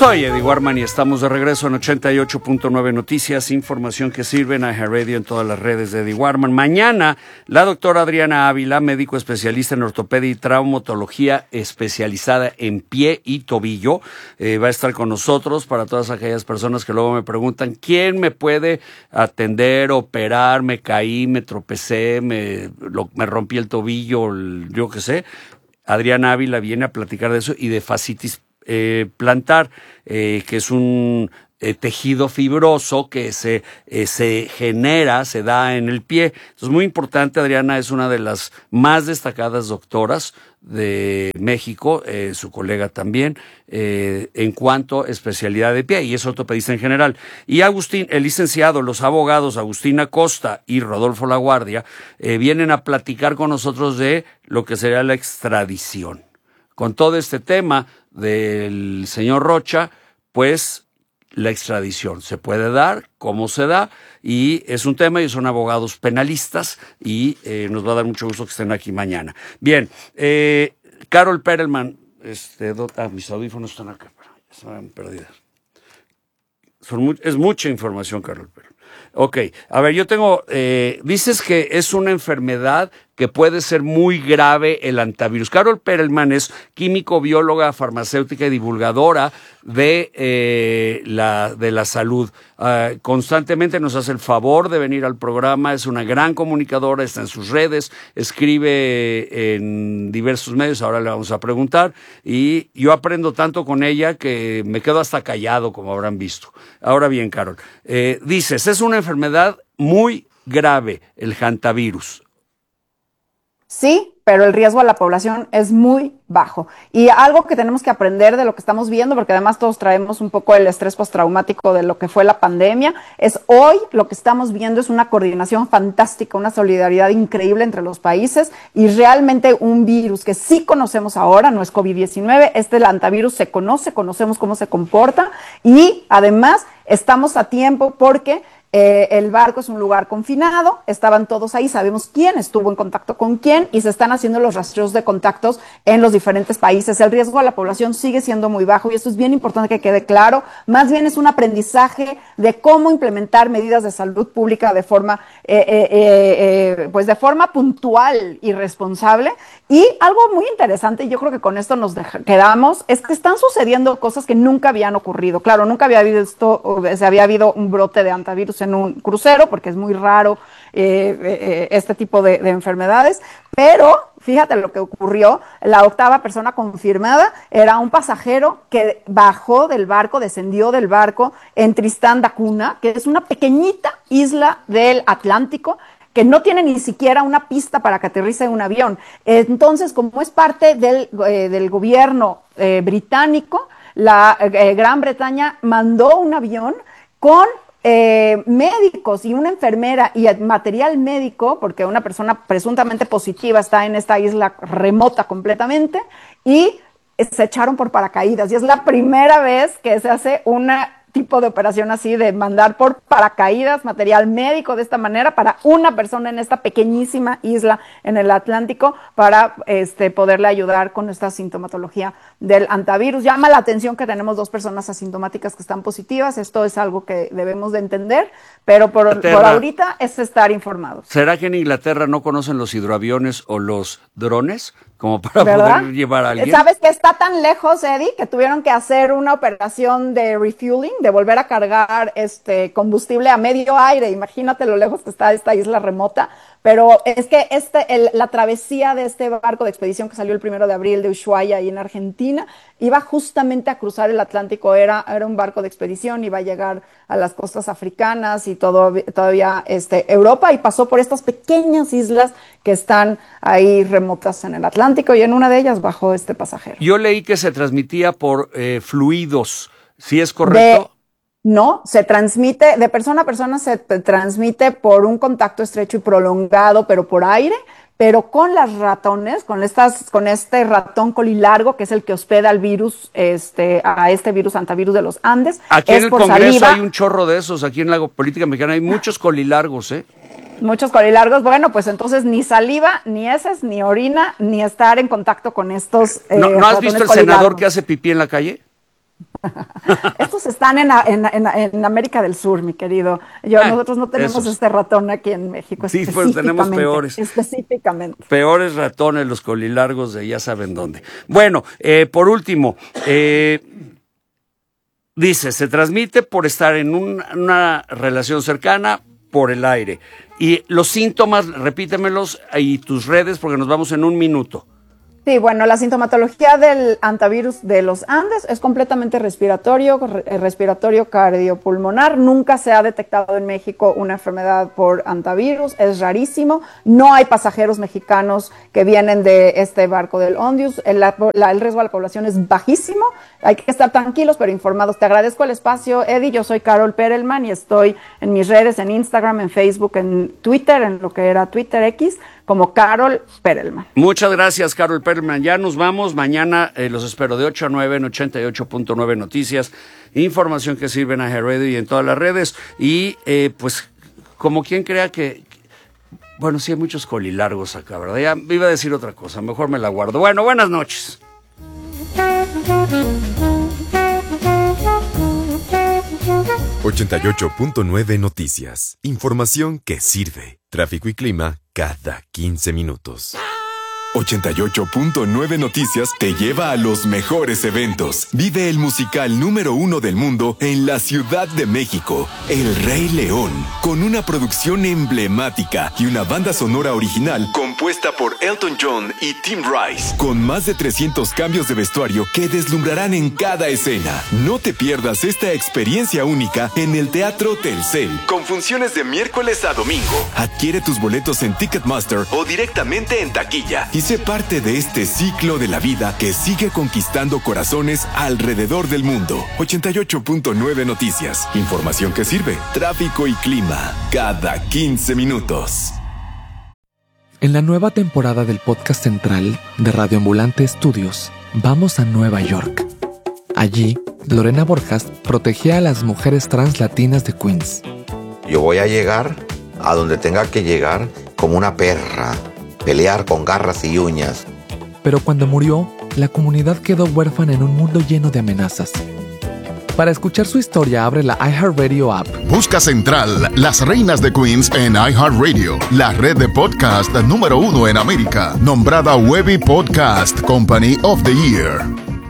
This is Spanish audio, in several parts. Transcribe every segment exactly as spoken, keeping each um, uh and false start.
Soy Eddie Warman y estamos de regreso en ochenta y ocho punto nueve Noticias, información que sirve en iHeartRadio, en todas las redes de Eddie Warman. Mañana, la doctora Adriana Ávila, médico especialista en ortopedia y traumatología especializada en pie y tobillo, eh, va a estar con nosotros para todas aquellas personas que luego me preguntan ¿quién me puede atender, operar? Me caí, me tropecé, me, lo, me rompí el tobillo, el, yo qué sé. Adriana Ávila viene a platicar de eso y de fascitis Eh, plantar, eh, que es un eh, tejido fibroso que se, eh, se genera, se da en el pie. Entonces, muy importante, Adriana es una de las más destacadas doctoras de México, eh, su colega también, eh, en cuanto a especialidad de pie, y es ortopedista en general. Y Agustín, el licenciado, los abogados Agustín Acosta y Rodolfo Laguardia, eh, vienen a platicar con nosotros de lo que sería la extradición. Con todo este tema del señor Rocha, pues la extradición se puede dar, cómo se da, y es un tema, y son abogados penalistas, y eh, nos va a dar mucho gusto que estén aquí mañana. Bien, eh, Carol Perelman, este, ah, mis audífonos están acá, están perdidas. Son mu es mucha información, Carol Perelman. Ok, a ver, yo tengo, eh, dices que es una enfermedad que puede ser muy grave el antivirus. Carol Perelman es químico, bióloga, farmacéutica y divulgadora de, eh, la, de la salud. Uh, constantemente nos hace el favor de venir al programa, es una gran comunicadora, está en sus redes, escribe en diversos medios, ahora le vamos a preguntar, y yo aprendo tanto con ella que me quedo hasta callado, como habrán visto. Ahora bien, Carol, eh, dices, es una enfermedad muy grave el hantavirus. Sí, pero el riesgo a la población es muy bajo. Y algo que tenemos que aprender de lo que estamos viendo, porque además todos traemos un poco el estrés postraumático de lo que fue la pandemia, es hoy lo que estamos viendo es una coordinación fantástica, una solidaridad increíble entre los países y realmente un virus que sí conocemos ahora, no es COVID diecinueve, este el hantavirus se conoce, conocemos cómo se comporta y además estamos a tiempo porque Eh, el barco es un lugar confinado, estaban todos ahí, sabemos quién estuvo en contacto con quién y se están haciendo los rastreos de contactos en los diferentes países. El riesgo a la población sigue siendo muy bajo y esto es bien importante que quede claro. Más bien es un aprendizaje de cómo implementar medidas de salud pública de forma, eh, eh, eh, pues de forma puntual y responsable. Y algo muy interesante, y yo creo que con esto nos quedamos, es que están sucediendo cosas que nunca habían ocurrido. Claro, nunca había habido esto, se había habido un brote de hantavirus en un crucero, porque es muy raro eh, eh, este tipo de, de enfermedades, pero fíjate lo que ocurrió, la octava persona confirmada era un pasajero que bajó del barco, descendió del barco en Tristán da Cunha, que es una pequeñita isla del Atlántico, que no tiene ni siquiera una pista para que aterrice un avión. Entonces, como es parte del, eh, del gobierno eh, británico, la eh, Gran Bretaña mandó un avión con Eh, médicos y una enfermera y material médico, porque una persona presuntamente positiva está en esta isla remota completamente, y se echaron por paracaídas. Y es la primera vez que se hace una tipo de operación así, de mandar por paracaídas material médico de esta manera para una persona en esta pequeñísima isla en el Atlántico para este, poderle ayudar con esta sintomatología del hantavirus. Llama la atención que tenemos dos personas asintomáticas que están positivas, esto es algo que debemos de entender, pero por, por ahorita es estar informados. ¿Será que en Inglaterra no conocen los hidroaviones o los drones como para ¿verdad? Poder llevar a alguien? ¿Sabes que está tan lejos, Eddie, que tuvieron que hacer una operación de refueling, de volver a cargar este combustible a medio aire? Imagínate lo lejos que está esta isla remota. Pero es que este, el, la travesía de este barco de expedición que salió el primero de abril de Ushuaia, ahí en Argentina, iba justamente a cruzar el Atlántico, era, era un barco de expedición, iba a llegar a las costas africanas y todo, todavía este, Europa, y pasó por estas pequeñas islas que están ahí remotas en el Atlántico, y en una de ellas bajó este pasajero. Yo leí que se transmitía por eh, fluidos, ¿sí es correcto? De, No, se transmite, de persona a persona se transmite por un contacto estrecho y prolongado, pero por aire, pero con las ratones, con estas, con este ratón colilargo, que es el que hospeda al virus, este, a este virus, hantavirus de los Andes. Aquí es en el por Congreso saliva. Hay un chorro de esos, aquí en la política mexicana hay muchos colilargos, ¿eh? Muchos colilargos, bueno, pues entonces ni saliva, ni heces, ni orina, ni estar en contacto con estos eh, ¿No, ¿no has visto el senador que hace pipí en la calle? Estos están en, en, en, en América del Sur, mi querido. Yo, ah, nosotros no tenemos esos. este ratón aquí en México. Sí, pues tenemos peores. Específicamente. Peores ratones, los colilargos de ya saben dónde. Bueno, eh, por último, eh, dice, se transmite por estar en un, una relación cercana por el aire. Y los síntomas, repítemelos y tus redes porque nos vamos en un minuto. Sí, bueno, la sintomatología del hantavirus de los Andes es completamente respiratorio, respiratorio cardiopulmonar. Nunca se ha detectado en México una enfermedad por hantavirus, es rarísimo. No hay pasajeros mexicanos que vienen de este barco del Ondius. El, la, el riesgo a la población es bajísimo. Hay que estar tranquilos pero informados. Te agradezco el espacio, Eddie. Yo soy Carol Perelman y estoy en mis redes, en Instagram, en Facebook, en Twitter, en lo que era Twitter X, como Carol Perelman. Muchas gracias, Carol Perelman. Ya nos vamos. Mañana eh, los espero de ocho a nueve en ochenta y ocho punto nueve Noticias. Información que sirve en iHeartRadio y en todas las redes. Y eh, pues, como quien crea que... Bueno, sí hay muchos colilargos acá, ¿verdad? Ya iba a decir otra cosa. Mejor me la guardo. Bueno, buenas noches. ochenta y ocho punto nueve Noticias. Información que sirve. Tráfico y clima cada quince minutos. ochenta y ocho punto nueve Noticias te lleva a los mejores eventos. Vive el musical número uno del mundo en la Ciudad de México, El Rey León, con una producción emblemática y una banda sonora original compuesta por Elton John y Tim Rice, con más de trescientos cambios de vestuario que deslumbrarán en cada escena. No te pierdas esta experiencia única en el Teatro Telcel, con funciones de miércoles a domingo. Adquiere tus boletos en Ticketmaster o directamente en taquilla y sé parte de este ciclo de la vida que sigue conquistando corazones alrededor del mundo. ochenta y ocho punto nueve Noticias. Información que sirve. Tráfico y clima cada quince minutos. En la nueva temporada del podcast central de Radio Ambulante Estudios, vamos a Nueva York. Allí, Lorena Borjas protegía a las mujeres trans latinas de Queens. Yo voy a llegar a donde tenga que llegar como una perra. Pelear con garras y uñas. Pero cuando murió, la comunidad quedó huérfana en un mundo lleno de amenazas. Para escuchar su historia, abre la iHeartRadio app. Busca Central, las reinas de Queens en iHeartRadio, la red de podcast número uno en América, nombrada Webby Podcast Company of the Year.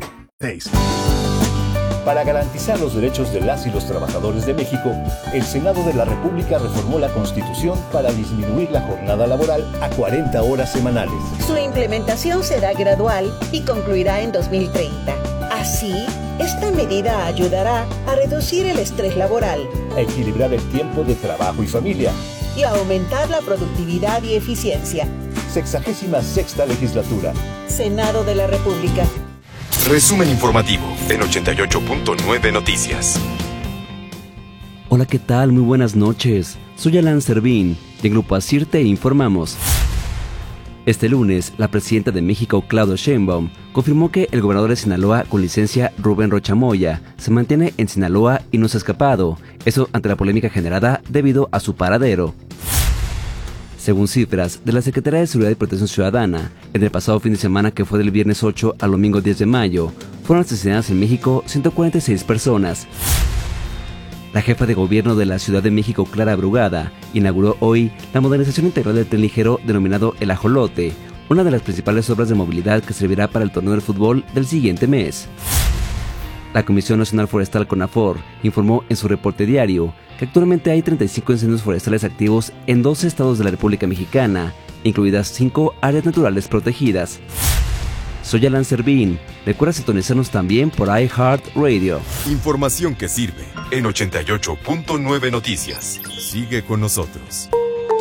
Para garantizar los derechos de las y los trabajadores de México, el Senado de la República reformó la Constitución para disminuir la jornada laboral a cuarenta horas semanales. Su implementación será gradual y concluirá en dos mil treinta. Así, esta medida ayudará a reducir el estrés laboral, a equilibrar el tiempo de trabajo y familia y a aumentar la productividad y eficiencia. Sexagésima sexta legislatura. Senado de la República. Resumen informativo en ochenta y ocho punto nueve Noticias. Hola, ¿qué tal? Muy buenas noches. Soy Alan Servín y en Grupo Asir te informamos. Este lunes, la presidenta de México, Claudia Sheinbaum, confirmó que el gobernador de Sinaloa con licencia, Rubén Rocha Moya, se mantiene en Sinaloa y no se ha escapado. Eso ante la polémica generada debido a su paradero. Según cifras de la Secretaría de Seguridad y Protección Ciudadana, en el pasado fin de semana que fue del viernes ocho al domingo diez de mayo, fueron asesinadas en México ciento cuarenta y seis personas. La jefa de gobierno de la Ciudad de México, Clara Brugada, inauguró hoy la modernización integral del tren ligero denominado El Ajolote, una de las principales obras de movilidad que servirá para el torneo de fútbol del siguiente mes. La Comisión Nacional Forestal CONAFOR informó en su reporte diario que actualmente hay treinta y cinco incendios forestales activos en doce estados de la República Mexicana, incluidas cinco áreas naturales protegidas. Soy Alan Servín. Recuerda sintonizarnos también por iHeartRadio. Información que sirve en ochenta y ocho punto nueve Noticias. Sigue con nosotros.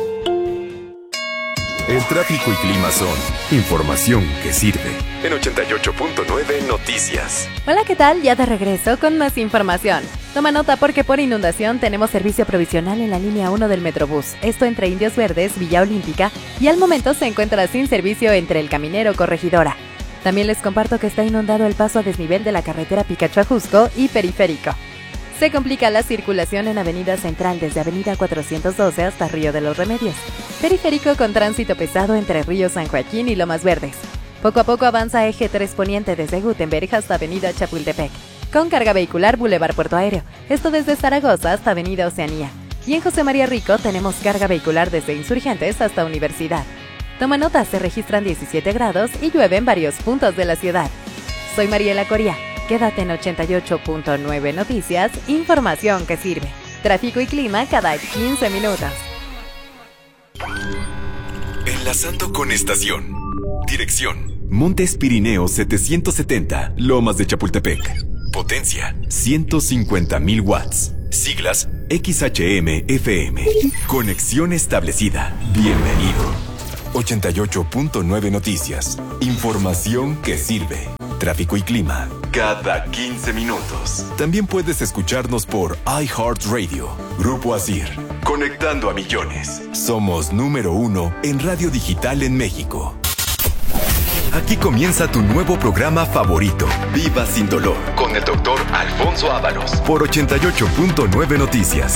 El tráfico y clima son información que sirve en ochenta y ocho punto nueve Noticias. Hola, ¿qué tal? Ya de regreso con más información. Toma nota porque por inundación tenemos servicio provisional en la línea uno del Metrobús. Esto entre Indios Verdes, Villa Olímpica y al momento se encuentra sin servicio entre El Caminero, Corregidora. También les comparto que está inundado el paso a desnivel de la carretera Picacho-Ajusco y Periférico. Se complica la circulación en Avenida Central desde Avenida cuatrocientos doce hasta Río de los Remedios. Periférico con tránsito pesado entre Río San Joaquín y Lomas Verdes. Poco a poco avanza Eje tres Poniente desde Gutenberg hasta Avenida Chapultepec. con carga vehicular Boulevard Puerto Aéreo, esto desde Zaragoza hasta Avenida Oceanía. Y en José María Rico tenemos carga vehicular desde Insurgentes hasta Universidad. Toma nota, se registran diecisiete grados y llueve en varios puntos de la ciudad. Soy Mariela Coria, quédate en ochenta y ocho punto nueve Noticias, información que sirve. Tráfico y clima cada quince minutos. Enlazando con estación. Dirección: Montes Pirineos setecientos setenta, Lomas de Chapultepec. Potencia: ciento cincuenta mil watts. Siglas: X H M F M. Conexión establecida. Bienvenido. ochenta y ocho punto nueve Noticias. Información que sirve. Tráfico y clima cada quince minutos. También puedes escucharnos por iHeartRadio. Grupo Asir. Conectando a millones. Somos número uno en radio digital en México. Aquí comienza tu nuevo programa favorito, Viva Sin Dolor, con el doctor Alfonso Ábalos, por ochenta y ocho punto nueve Noticias.